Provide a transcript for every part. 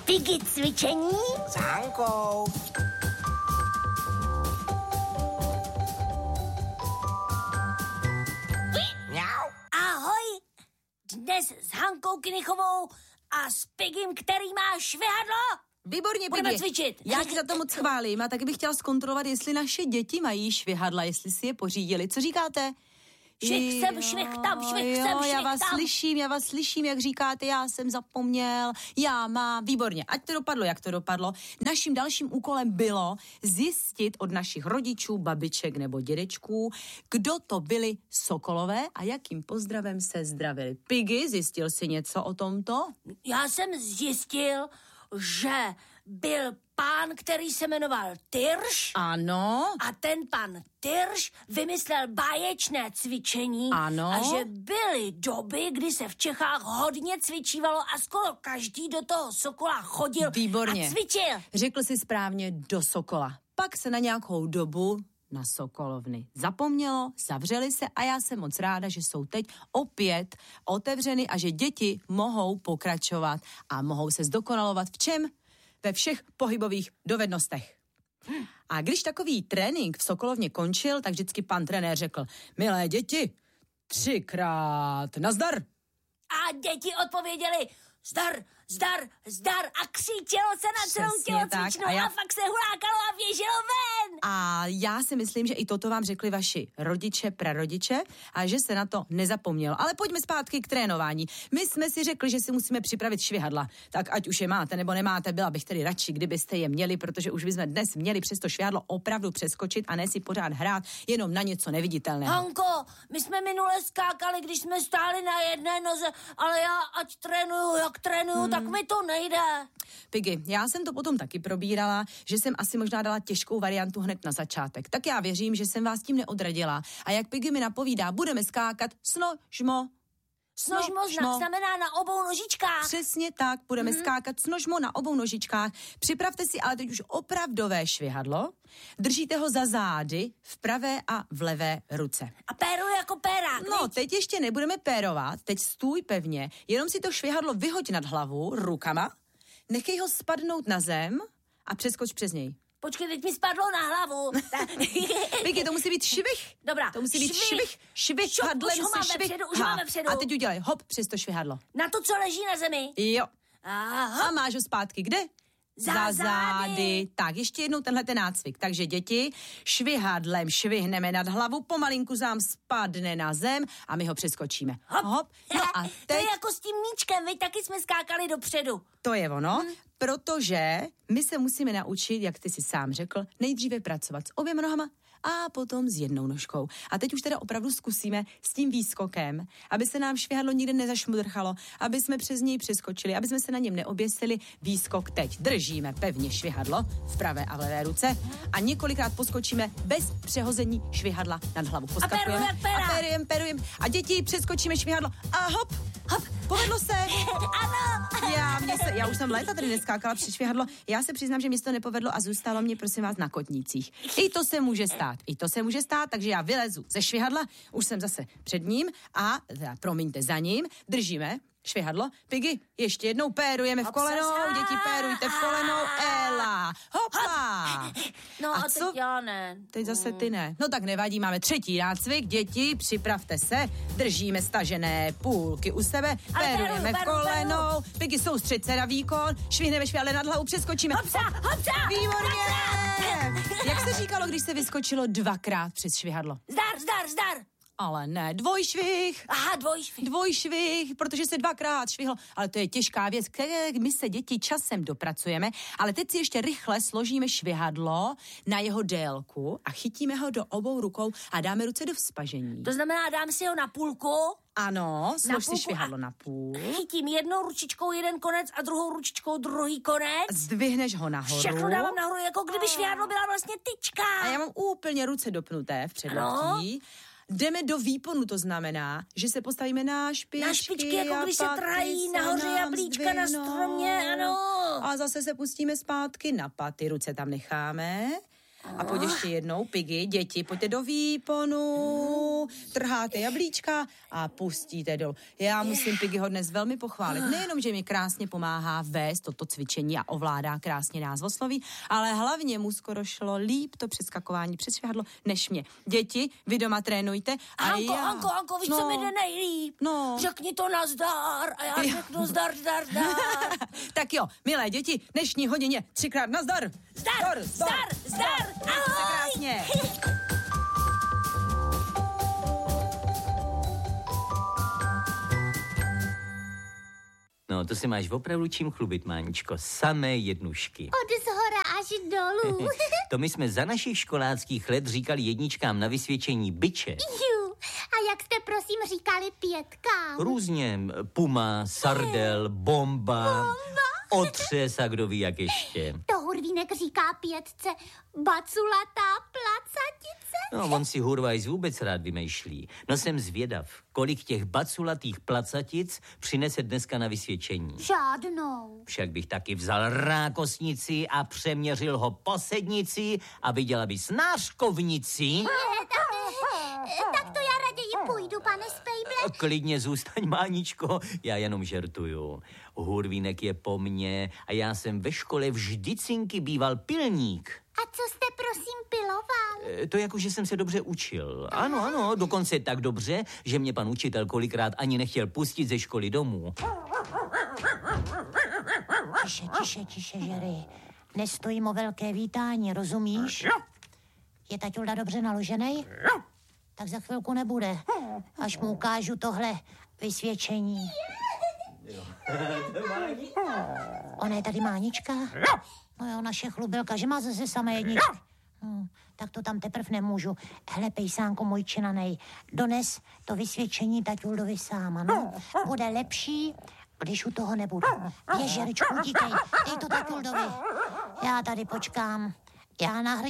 Piggy cvičení s Hankou. Mňau. Ahoj, dnes s Hankou Knichovou a s Piggym, který má švihadlo. Výborně, budeme Piggy. cvičit. Já ti za to moc chválím a taky bych chtěla zkontrolovat, jestli naše děti mají švihadla, jestli si je pořídili. Co říkáte? Švih sem, švih tam, švih sem, švih já vás tam. slyším, jak říkáte, já jsem zapomněl, já mám, výborně, ať to dopadlo, jak to dopadlo. Naším dalším úkolem bylo zjistit od našich rodičů, babiček nebo dědečků, kdo to byli sokolové a jakým pozdravem se zdravili. Piggy, zjistil jsi něco o tomto? Já jsem zjistil, že byl pán, který se jmenoval Tyrš. Ano. A ten pan Tyrš vymyslel báječné cvičení. Ano. A že byly doby, kdy se v Čechách hodně cvičívalo a skoro každý do toho Sokola chodil. Výborně. A cvičil. Řekl jsi správně, do Sokola. Pak se na nějakou dobu na sokolovny zapomnělo, zavřeli se a já jsem moc ráda, že jsou teď opět otevřeny a že děti mohou pokračovat a mohou se zdokonalovat v čem? Ve všech pohybových dovednostech. A když takový trénink v Sokolovně končil, tak vždycky pan trenér řekl: milé děti, 3krát nazdar. A děti odpověděli: zdar, zdar, zdar a křičelo se na celou Přesně tělocvičnu tak. a fakt se hulákalo a běželo ven. A já si myslím, že i toto vám řekli vaši rodiče, prarodiče a že se na to nezapomnělo. Ale pojďme zpátky k trénování. My jsme si řekli, že si musíme připravit švihadla. Tak ať už je máte nebo nemáte, byla bych tedy radši, kdybyste je měli, protože už bychom dnes měli přes to švihadlo opravdu přeskočit a ne si pořád hrát jenom na něco neviditelného. Hanko, my jsme minule skákali, když jsme stáli na jedné noze, ale já ať trénuju, jak trénuju, tak mi to nejde. Piggy, já jsem to potom taky probírala, že jsem asi možná dala těžkou variantu hned na začátek. Tak já věřím, že jsem vás tím neodradila. A jak Piggy mi napovídá, budeme skákat snožmo. Snožmo znamená na obou nožičkách. Přesně tak, budeme skákat snožmo na obou nožičkách. Připravte si ale teď už opravdové švihadlo. Držíte ho za zády v pravé a v levé ruce. A péruju jako pérák. No, teď ještě nebudeme pérovat, teď stůj pevně, jenom si to švihadlo vyhoď nad hlavu rukama, nechej ho spadnout na zem a přeskoč přes něj. Počkej, teď mi spadlo na hlavu. Piggy, to musí být švih. Dobrá. To musí být švih. Hadlem už ho mám vepředu, už ho mám vepředu. A teď udělej hop přes to švihadlo. Na to, co leží na zemi. Jo. Aha. A máš ho zpátky kde? Za zády. Tak, ještě jednou tenhle ten nácvik. Takže děti, švihadlem švihneme nad hlavu, pomalinku zám spadne na zem a my ho přeskočíme. Hop. No a To teď... je jako s tím míčkem, veď taky jsme skákali dopředu. To je ono, protože my se musíme naučit, jak ty si sám řekl, nejdříve pracovat s oběma nohama a potom s jednou nožkou. A teď už teda opravdu zkusíme s tím výskokem, aby se nám švihadlo nikde nezašmudrchalo, aby jsme přes něj přeskočili, aby jsme se na něm neoběsili. Výskok teď držíme pevně švihadlo v pravé a v levé ruce a několikrát poskočíme bez přehození švihadla nad hlavu. Poskakujeme a perujeme. A děti, přeskočíme švihadlo a hop. Povedlo se. Ano. Já už jsem léta tady neskákala přes švihadlo. Já se přiznám, že mi to nepovedlo a zůstalo mě, prosím vás, na kotnících. I to se může stát, takže já vylezu ze švihadla, už jsem zase před ním a, promiňte, za ním, držíme švihadlo. Piggy, ještě jednou pérujeme v kolenou, děti pérujte v kolenou, Ela, hopa. No a teď já ne. Teď zase ty ne. No tak nevadí, máme třetí nácvik, děti, připravte se, držíme stažené půlky u sebe, pérujeme v kolenou, Piggy, soustřeď se na výkon, švihneme švihadle nad hlavu, přeskočíme. Hopsa. Výborně! Jak se říkalo, když se vyskočilo 2krát přes švihadlo? Zdar. Ale ne, dvojšvih. Aha, Dvojšvih, protože se 2krát švihlo. Ale to je těžká věc, které my se děti časem dopracujeme. Ale teď si ještě rychle složíme švihadlo na jeho délku a chytíme ho do obou rukou a dáme ruce do vzpažení. To znamená, dám si ho na půlku. Ano, slož si švihadlo na půl. Chytím jednou ručičkou jeden konec a druhou ručičkou druhý konec. Zdvihneš ho nahoru. Všechno dávám nahoru, jako kdyby švihadlo byla vlastně tyčka. A já mám úplně ruce dopnuté v předloktí. Jdeme do výponu, to znamená, že se postavíme na špičky. Na špičky, jako když se trhají nahoře jablíčka na stromě, ano. A zase se pustíme zpátky na paty, ruce tam necháme. A pojď ještě jednou, Piggy, děti, pojďte do výponu, trháte jablíčka a pustíte dolů. Já musím Piggyho dnes velmi pochválit. Nejenom, že mi krásně pomáhá vést toto cvičení a ovládá krásně názvosloví, ale hlavně mu skoro šlo líp to přeskakování přes švihadlo než mě. Děti, vy doma trénujte a Hanko, víš, co mi jde nejlíp? No. Řekni to nazdar a já řeknu zdar. Tak jo, milé děti, dnešní hodině 3krát nazdar. Zdar, ahoj. Krásně. No, to se máš opravdu čím chlubit, Máničko. Samé jednušky. Od zhora až dolů. To my jsme za našich školáckých let říkali jedničkám na vysvědčení biče. Ju, a jak jste prosím říkali pětkám? Různě puma, sardel, bomba, otřes a kdo ví jak ještě. To Hurvínek říká pětce baculatá placatice. No, on si Hurvajs vůbec rád vymýšlí. No jsem zvědav, kolik těch baculatých placatic přinese dneska na vysvědčení. Žádnou. Však bych taky vzal rákosnici a přeměřil ho po sednici a viděla bys nářkovnici. Tak to já raději půjdu, pane Spejble. Klidně zůstaň, Máničko, já jenom žertuju. Hurvínek je po mně a já jsem ve škole vždycinky býval pilník. A co jste prosím piloval? To jako, že jsem se dobře učil. Ano, dokonce tak dobře, že mě pan učitel kolikrát ani nechtěl pustit ze školy domů. Tiše, Jerry. Nestojím o velké vítání, rozumíš? Je taťulda dobře naložený? Tak za chvilku nebude, až mu ukážu tohle vysvědčení. Ona je tady Mánička? No jo, naše chlubelka, že má zase samé jedničky. Tak to tam teprv nemůžu. Hele, pejsánko můj činanej, dones to vysvědčení taťuldovi sám, ano? Bude lepší, když u toho nebudu. Běž, Jeričku, utíkej, dej to taťuldovi. Já tady počkám. Já na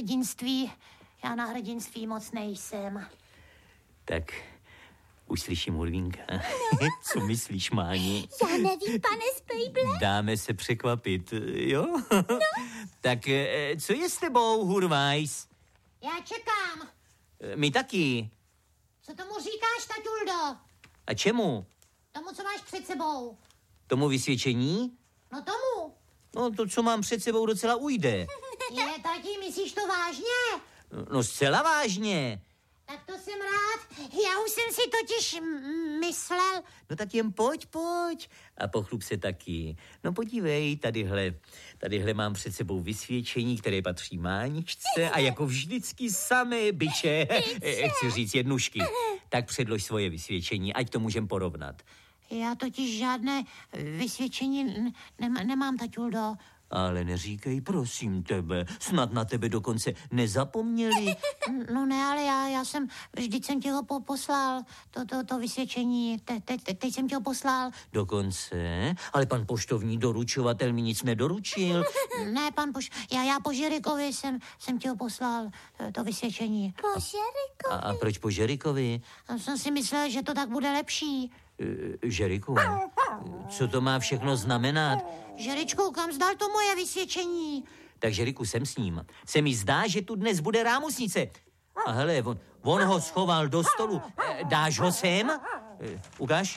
hrdinství moc nejsem. Tak už slyším Hurvínka. Co myslíš, Máni? Já nevím, pane Spejble. Dáme se překvapit, jo? No. Tak co je s tebou, Hurvajs? Já čekám. My taky. Co tomu říkáš, taťuldo? A čemu? Tomu, co máš před sebou. Tomu vysvědčení? No tomu. No to, co mám před sebou, docela ujde. Je, tati, myslíš to vážně? No zcela vážně. Tak to jsem rád. Já už jsem si totiž myslel. No tak jen pojď. A pochlup se taky. No podívej, tadyhle mám před sebou vysvědčení, které patří Máničce a jako vždycky samé biče, chci říct jednušky. Tak předlož svoje vysvědčení, ať to můžem porovnat. Já totiž žádné vysvědčení nemám, taťuldo. Ale neříkej, prosím tebe, snad na tebe dokonce nezapomněli. No ne, ale já jsem, vždyť jsem ti ho poslal, to vysvědčení, teď jsem ti ho poslal. Dokonce? Ale pan poštovní doručovatel mi nic nedoručil. Ne, já po Žerikovi jsem ti ho poslal, to vysvědčení. Po Žerikovi? A proč po Žerikovi? Jsem si myslel, že to tak bude lepší. Žeriku, co to má všechno znamenat? Žeričku, kam zdal to moje vysvědčení? Tak Žeriku, jsem s ním. Se mi zdá, že tu dnes bude rámusnice. A hele, on ho schoval do stolu. Dáš ho sem? Ukáž?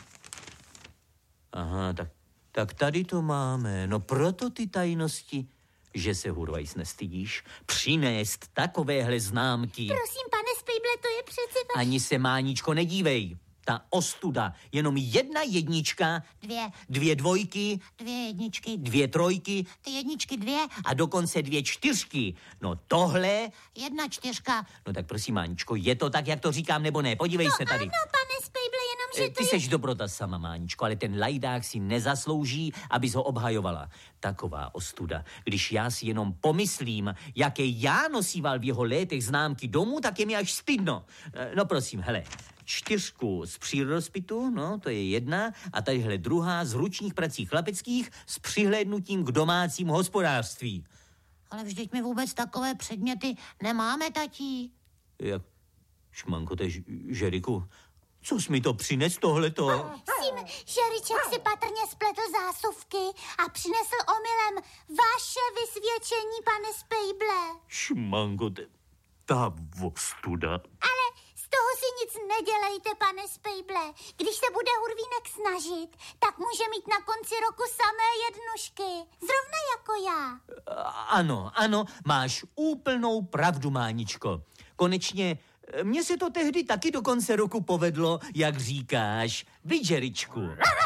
Aha, tak tady to máme. No proto ty tajnosti, že se, Hurvajs, nestydíš přinést takovéhle známky. Prosím, pane Spejble, to je přeci... Ani se, Máničko, nedívej. Ta ostuda, jenom jedna jednička, 2 dvojky, 2 jedničky, 2 trojky, ty jedničky 2 a dokonce 2 čtyřky. No tohle... 1 4. No tak prosím, Máničko, je to tak, jak to říkám, nebo ne? Podívej se tady. Ano, pane Spejble, jenom, že to Ty seš dobrota sama, Máničko, ale ten lajdák si nezaslouží, abys ho obhajovala. Taková ostuda. Když já si jenom pomyslím, jaké já nosíval v jeho létech známky domů, tak je mi až stydno. No prosím, hele, 4 z přírodozpitu, no, to je 1, a tadyhle 2 z ručních prací chlapeckých s přihlédnutím k domácímu hospodářství. Ale vždyť my vůbec takové předměty nemáme, tatí. Jak? Šmanko, Žeriku, Co jsi mi to přines tohleto? Myslím, že Riček si patrně spletl zásuvky a přinesl omylem vaše vysvědčení, pane Spejble. Šmango, ta ostuda. Ale z toho si nic nedělejte, pane Spejble. Když se bude Hurvínek snažit, tak může mít na konci roku samé jednušky. Zrovna jako já. Ano, máš úplnou pravdu, Máničko. Konečně, mně se to tehdy taky do konce roku povedlo, jak říkáš, Vidžeričku.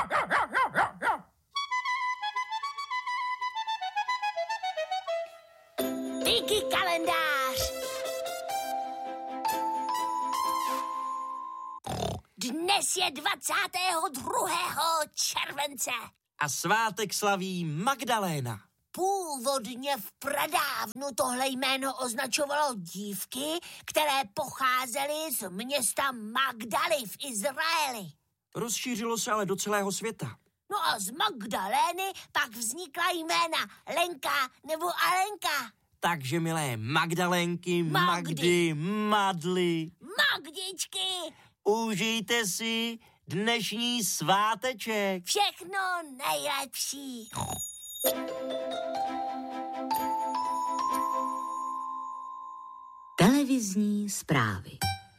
Díky kalendář. Dnes je 22. července. A svátek slaví Magdaléna. Původně v pradávnu tohle jméno označovalo dívky, které pocházely z města Magdaly v Izraeli. Rozšířilo se ale do celého světa. No a z Magdalény pak vznikla jména Lenka nebo Alenka. Takže milé Magdalénky, Magdy. Madly, Magdičky, užijte si dnešní sváteček. všechno nejlepší. Televizní zprávy.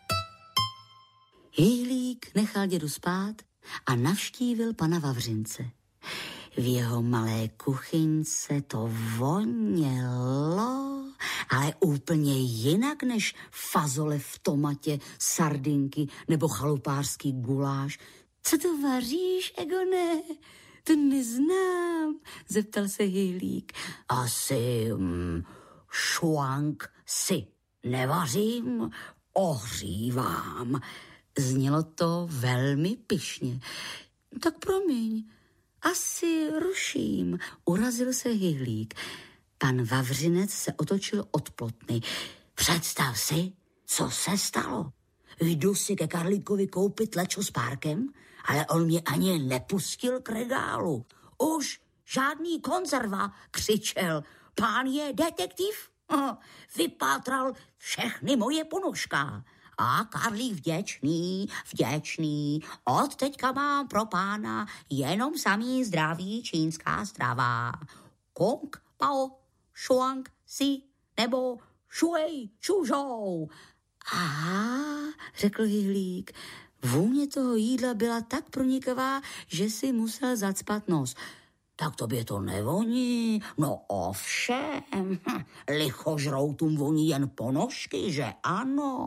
Hýlík nechal dědu spát a navštívil pana Vavřince. V jeho malé kuchyňce to vonělo, ale úplně jinak než fazole v tomatě, sardinky nebo chalupářský guláš. Co to vaříš, Egone? To neznám, zeptal se Hýlík. Asi šuank si nevařím, ohřívám. Znělo to velmi pyšně. Tak promiň, asi ruším, urazil se Hýlík. Pan Vavřinec se otočil od plotny. Představ si, co se stalo. Jdu si ke Karlíkovi koupit lečo s párkem, ale on mě ani nepustil k regálu. Už žádný konzerva, křičel. Pán je detektiv? Vypátral všechny moje ponožka. A Karlík vděčný. Od teďka mám pro pána jenom samý zdravý čínská strava. Kong pao, šuang si nebo šuej čužou. Aha, řekl Hýlík. Vůně toho jídla byla tak pronikavá, že si musel zacpat nos. Tak tobě to nevoní? No ovšem, lichožroutům voní jen ponožky, že ano?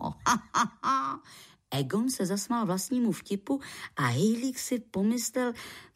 Egon se zasmál vlastnímu vtipu a Hýlík si pomyslel,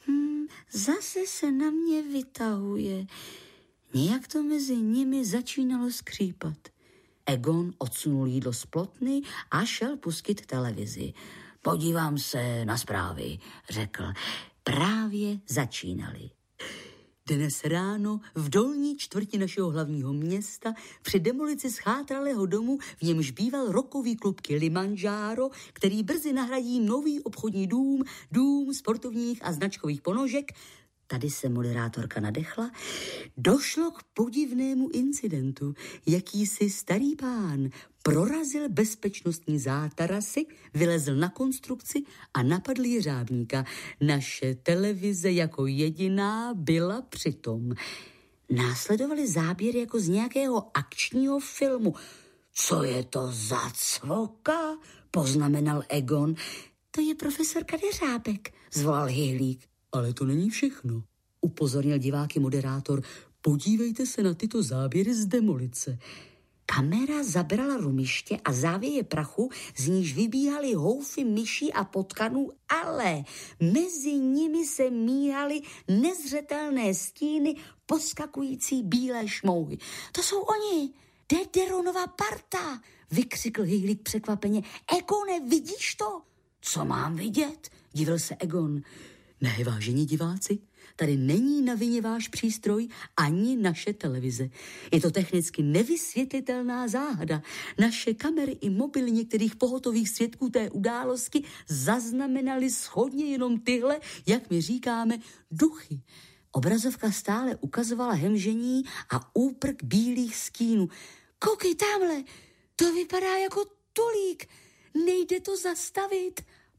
zase se na mě vytahuje. Nějak to mezi nimi začínalo skřípat. Egon odsunul jídlo z plotny a šel pustit televizi. Podívám se na zprávy, řekl. Právě začínali. Dnes ráno v dolní čtvrti našeho hlavního města při demolici schátralého domu, v němž býval rockový klub Kilimanjaro, který brzy nahradí nový obchodní dům sportovních a značkových ponožek, tady se moderátorka nadechla, došlo k podivnému incidentu. Jakýsi starý pán prorazil bezpečnostní zátarasy, vylezl na konstrukci a napadl jeřábníka. Naše televize jako jediná byla přitom. Následovaly záběry jako z nějakého akčního filmu. Co je to za cvoka? Poznamenal Egon. To je profesor Kadeřábek, zvolal Hýlík. Ale to není všechno, upozornil diváky moderátor. Podívejte se na tyto záběry z demolice. Kamera zabrala rumiště a závěje prachu, z níž vybíhaly houfy myší a potkanů, ale mezi nimi se míhaly nezřetelné stíny poskakující bílé šmouhy. To jsou oni, Dederonova parta, vykřikl Hýlík překvapeně. Egone, vidíš to? Co mám vidět? Divil se Egon. Ne, vážení diváci, tady není na vině váš přístroj ani naše televize. Je to technicky nevysvětlitelná záhada. Naše kamery i mobily některých pohotových svědků té události zaznamenaly shodně jenom tyhle, jak my říkáme, duchy. Obrazovka stále ukazovala hemžení a úprk bílých stínů. Koukej tamhle, to vypadá jako tulík. Nejde to zastavit,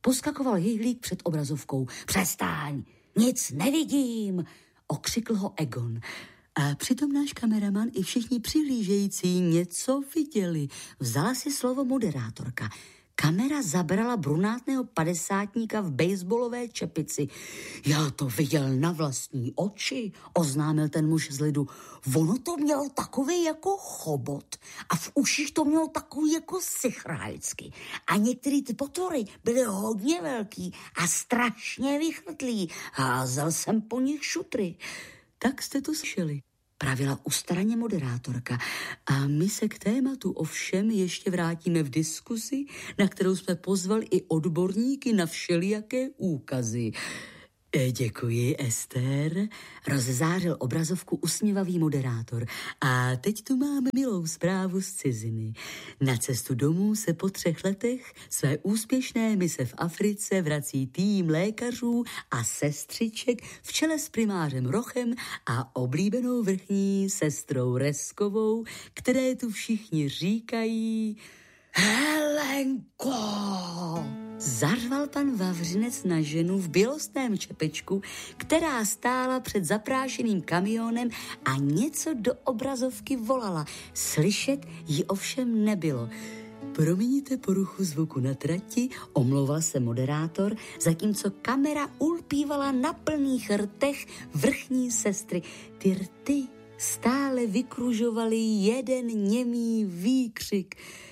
Poskakoval Hejlík před obrazovkou. Přestaň, nic nevidím, okřikl ho Egon. A přitom náš kameraman i všichni přihlížející něco viděli. Vzala si slovo moderátorka. Kamera zabrala brunátného padesátníka v baseballové čepici. Já to viděl na vlastní oči, oznámil ten muž z lidu. Ono to mělo takový jako chobot a v uších to mělo takový jako sichrajcky. A některý ty potvory byly hodně velký a strašně vychrtlí. Házel jsem po nich šutry. Tak jste to slyšeli, pravila ustaraně moderátorka. A my se k tématu ovšem ještě vrátíme v diskusi, na kterou jsme pozvali i odborníky na všelijaké úkazy. Děkuji, Ester, rozzářil obrazovku usměvavý moderátor. A teď tu máme milou zprávu z ciziny. Na cestu domů se po 3 letech své úspěšné mise v Africe vrací tým lékařů a sestřiček v čele s primářem Rochem a oblíbenou vrchní sestrou Reskovou, které tu všichni říkají... Helenko! Zařval pan Vavřinec na ženu v bělostném čepečku, která stála před zaprášeným kamionem a něco do obrazovky volala. Slyšet ji ovšem nebylo. Promiňte poruchu zvuku na trati, omlouval se moderátor, zatímco kamera ulpívala na plných rtech vrchní sestry. Ty rty stále vykružovaly jeden němý výkřik.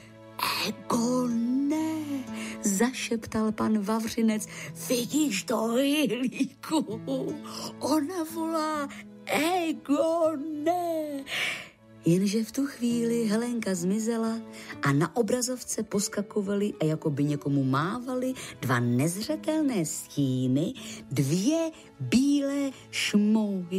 Egone, zašeptal pan Vavřinec, vidíš to, Hejlíku? Ona volá Egone. Jenže v tu chvíli Helenka zmizela a na obrazovce poskakovaly a jako by někomu mávaly 2 nezřetelné stíny, 2 bílé šmouhy.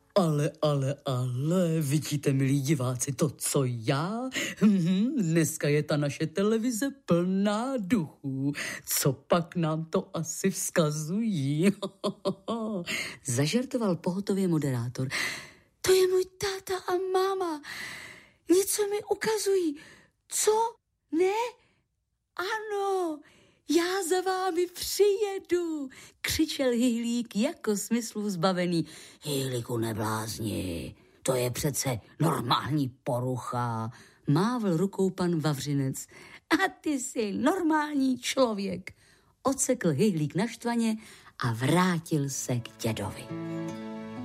Ale, vidíte, milí diváci, to, co já? Dneska je ta naše televize plná duchů. Co pak nám to asi vzkazují? Zažartoval pohotově moderátor. To je můj táta a máma. Něco mi ukazují. Co? Ne? Ano, já za vámi přijedu, křičel Hejlík jako smyslu zbavený. Hejlíku, neblázni, to je přece normální porucha, mávl rukou pan Vavřinec. A ty jsi normální člověk, odsekl Hejlík naštvaně a vrátil se k dědovi.